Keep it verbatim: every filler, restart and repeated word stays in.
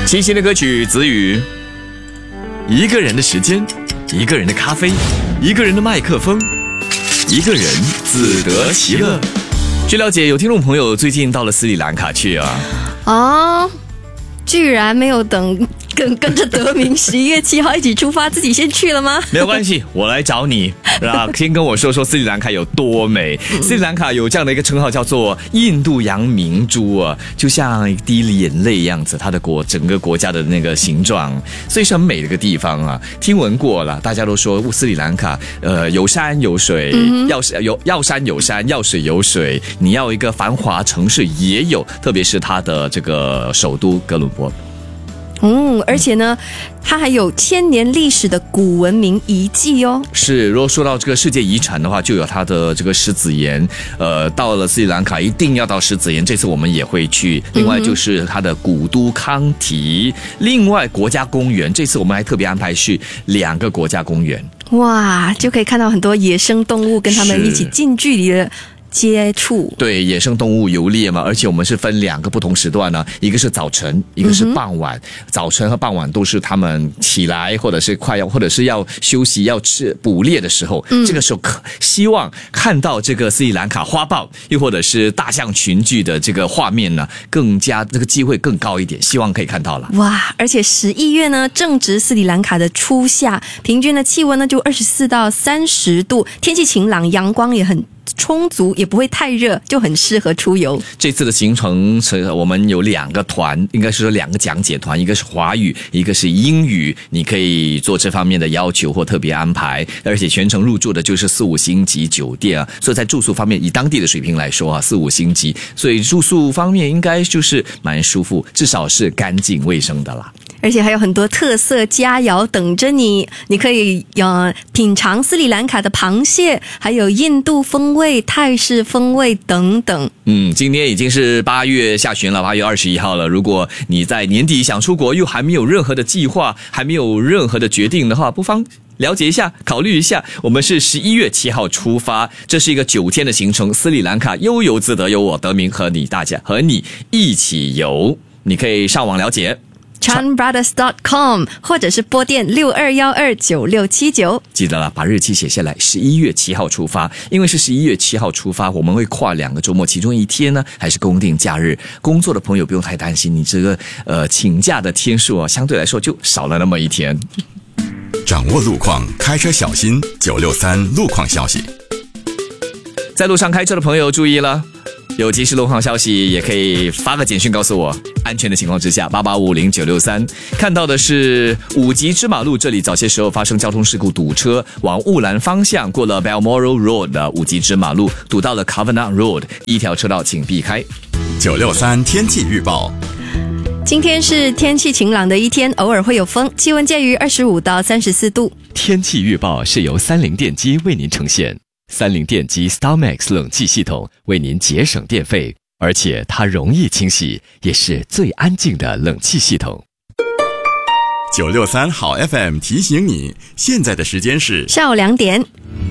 新鲜的歌曲子语，一个人的时间，一个人的咖啡，一个人的麦克风，一个人自得其乐。据了解，有听众朋友最近到了斯里兰卡去啊。 哦，居然没有等跟跟着德明十一月七号一起出发，自己先去了吗？ 没有关系，我来找你，啊，先跟我说说斯里兰卡有多美。斯里兰卡有这样的一个称号，叫做印度洋明珠啊，就像一滴眼泪一样子，它的国整个国家的那个形状，所以是很美的一个地方啊。听闻过了，大家都说斯里兰卡，呃，有山有水，嗯、要有要山有山，要水有水，你要一个繁华城市也有，特别是它的这个首都哥伦坡。 嗯，而且呢，它还有千年历史的古文明遗迹哦。 是，如果说到这个世界遗产的话，就有它的这个狮子岩。呃，到了斯里兰卡一定要到狮子岩，这次我们也会去。另外就是它的古都康提，另外国家公园，这次我们还特别安排去两个国家公园。 哇，就可以看到很多野生动物，跟他们一起近距离的接触。 对，野生动物游猎嘛，而且我们是分两个不同时段呢，一个是早晨，一个是傍晚。嗯、早晨和傍晚都是他们起来或者是快要或者是要休息要吃捕猎的时候，嗯、这个时候希望看到这个斯里兰卡花豹又或者是大象群聚的这个画面呢，更加这个机会更高一点，希望可以看到了。 哇，而且十一月呢正值斯里兰卡的初夏，平均的气温呢就二十四到三十度，天气晴朗，阳光也很充足，也不会太热，就很适合出游。 这次的行程我们有两个团，应该是说两个讲解团，一个是华语，一个是英语，你可以做这方面的要求或特别安排，而且全程入住的就是四五星级酒店啊，所以在住宿方面以当地的水平来说啊，四五星级，所以住宿方面应该就是蛮舒服，至少是干净卫生的啦。 而且还有很多特色佳肴等着你，你可以呃品尝斯里兰卡的螃蟹，还有印度风味、泰式风味等等。 嗯，今天已经是八月下旬了，八月二十一号了。如果你在年底想出国，又还没有任何的计划，还没有任何的决定的话，不妨了解一下，考虑一下。我们是十一月七号出发，这是一个九天的行程，斯里兰卡悠游自得，由我德明和你大家和你一起游，你可以上网了解。 chan brothers dot com 或者是拨电六二一二九六七九。 记得了，把日期写下来，十一月七号出发。因为是十一月七号出发，我们会跨两个周末，其中一天呢还是公定假日。工作的朋友不用太担心，你这个呃请假的天数啊，相对来说就少了那么一天。 掌握路况，开车小心。九六三路况消息， 在路上开车的朋友注意了。有即时路况消息也可以发个简讯告诉我，安全的情况之下八八五零九六三。看到的是五级支马路，这里早些时候发生交通事故堵车，往雾兰方向过了 Balmoral Road 的五级支马路堵到了 Kavanagh Road， 一条车道请避开。 九六三天气预报， 今天是天气晴朗的一天，偶尔会有风，气温介于二十五到三十四度。 天气预报是由三菱电机为您呈现。三菱电机 StarMax 冷气系统为您节省电费，而且它容易清洗，也是最安静的冷气系统。 九六三好 F M 提醒你，现在的时间是下午两点。